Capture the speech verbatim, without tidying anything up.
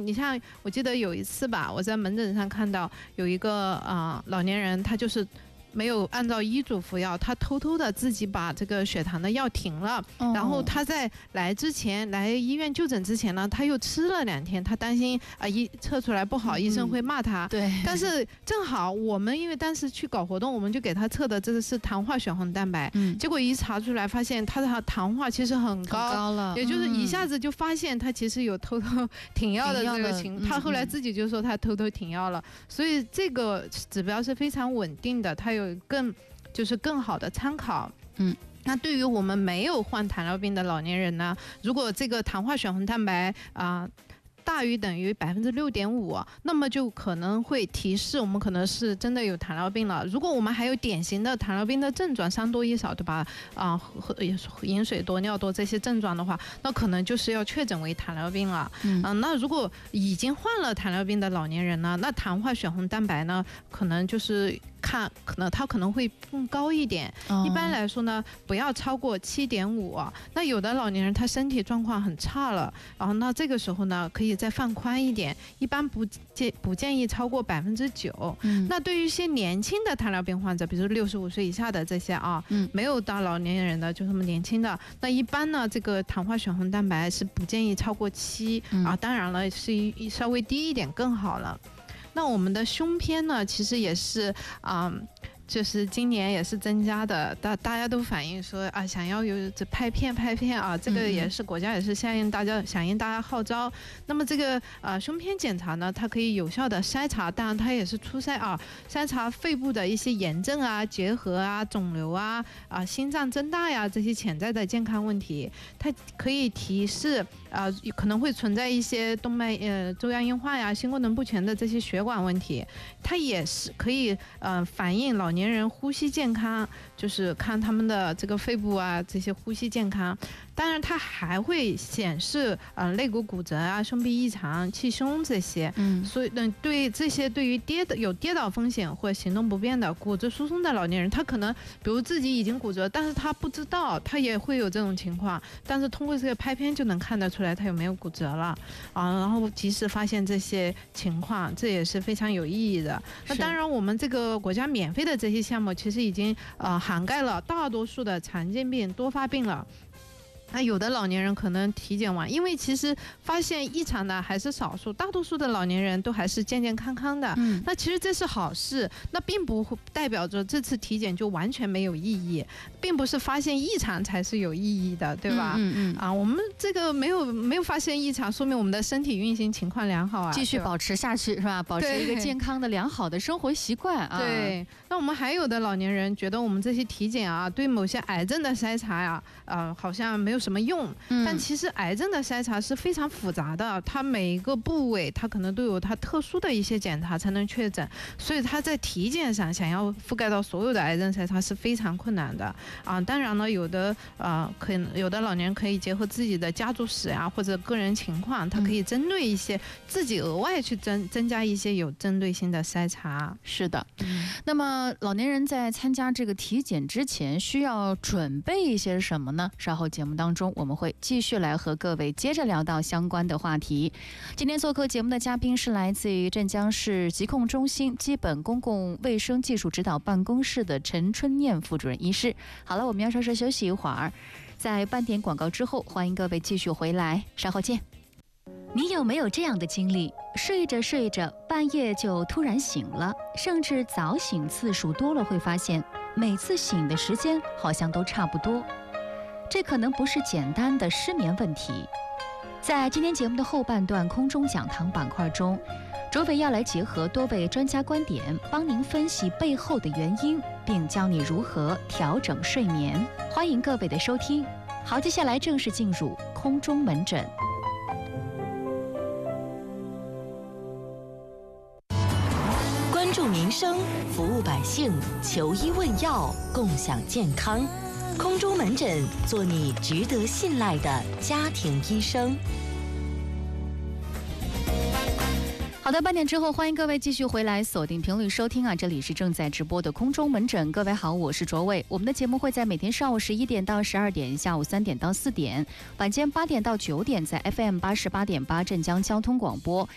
你像我记得有一次吧，我在门诊上看到有一个啊、呃、老年人，他就是没有按照医嘱服药，他偷偷的自己把这个血糖的药停了、哦、然后他在来之前来医院就诊之前呢，他又吃了两天，他担心啊、呃、一测出来不好、嗯、医生会骂他。对，但是正好我们因为当时去搞活动，我们就给他测的这个是糖化血红蛋白、嗯、结果一查出来发现他的糖化其实很高, 很高了，也就是一下子就发现他其实有偷偷停药的这个情况、嗯、他后来自己就说他偷偷停药了、嗯、所以这个指标是非常稳定的，他有更就是更好的参考。嗯，那对于我们没有患糖尿病的老年人呢，如果这个糖化血红蛋白啊、呃大于等于百分之六点五，那么就可能会提示我们可能是真的有糖尿病了。如果我们还有典型的糖尿病的症状，三多一少，对吧？啊、呃，饮水多、尿多这些症状的话，那可能就是要确诊为糖尿病了。嗯、呃，那如果已经患了糖尿病的老年人呢，那糖化血红蛋白呢，可能就是看，可能它可能会更高一点。哦、一般来说呢，不要超过七点五。那有的老年人他身体状况很差了，然后那这个时候呢，可以再放宽一点，一般不建不建议超过百分之九。那对于一些年轻的糖尿病患者，比如六十五岁以下的这些啊，嗯、没有到老年人的，就这么年轻的，那一般呢，这个糖化血红蛋白是不建议超过七、嗯、啊，当然了，是稍微低一点更好了。那我们的胸片呢，其实也是啊。嗯就是今年也是增加的，大大家都反映说啊，想要有这拍片拍片啊，这个也是国家也是响应大家响应大家号召。那么这个呃胸片检查呢，它可以有效的筛查，当然它也是初筛啊，筛查肺部的一些炎症啊、结核啊、肿瘤啊、啊心脏增大呀这些潜在的健康问题，它可以提示啊可能会存在一些动脉呃粥样硬化呀、心功能不全的这些血管问题，它也是可以呃反映老年人呼吸健康，就是看他们的这个肺部啊这些呼吸健康。当然它还会显示呃肋骨骨折啊、胸壁异常、气胸这些。嗯，所以呢，对这些对于跌有跌倒风险或行动不便的骨质疏松的老年人，他可能比如自己已经骨折，但是他不知道，他也会有这种情况，但是通过这个拍片就能看得出来他有没有骨折了啊，然后及时发现这些情况，这也是非常有意义的。那当然我们这个国家免费的这些项目其实已经呃涵盖了大多数的常见病、多发病了。那有的老年人可能体检完，因为其实发现异常的还是少数，大多数的老年人都还是健健康康的。嗯，那其实这是好事，那并不代表着这次体检就完全没有意义，并不是发现异常才是有意义的，对吧？嗯 嗯, 嗯啊，我们这个没有没有发现异常，说明我们的身体运行情况良好啊， 继续保持下去是吧？保持一个健康的良好的生活习惯啊。 对，那我们还有的老年人觉得我们这些体检啊，对某些癌症的筛查呀、啊，呃，好像没有什么用，但其实癌症的筛查是非常复杂的，它每一个部位它可能都有它特殊的一些检查才能确诊，所以它在体检上想要覆盖到所有的癌症筛查是非常困难的啊。当然呢，有的呃，可以有的老年人可以结合自己的家族史啊或者个人情况，它可以针对一些自己额外去增增加一些有针对性的筛查。 是的，嗯、那么老年人在参加这个体检之前需要准备一些什么呢？稍后节目当中我们会继续来和各位接着聊到相关的话题。今天做客节目的嘉宾是来自于镇江市疾控中心基本公共卫生技术指导办公室的陈春念副主任医师。好了，我们要稍事休息一会儿，在半点广告之后，欢迎各位继续回来，稍后见。你有没有这样的经历？睡着睡着，半夜就突然醒了，甚至早醒次数多了，会发现每次醒的时间好像都差不多。这可能不是简单的失眠问题。在今天节目的后半段空中讲堂板块中，卓伟要来结合多位专家观点，帮您分析背后的原因，并教你如何调整睡眠。欢迎各位的收听。好，接下来正式进入空中门诊。 关注民生，服务百姓，求医问药，共享健康。空中门诊，做你值得信赖的家庭医生。 好的，半点之后，欢迎各位继续回来锁定频率收听啊！这里是正在直播的空中门诊，各位好，我是卓伟。我们的节目会在每天上午十一点到十二点，下午三点到四点，晚间八点到九点，在 F M 八十八点八镇江交通广播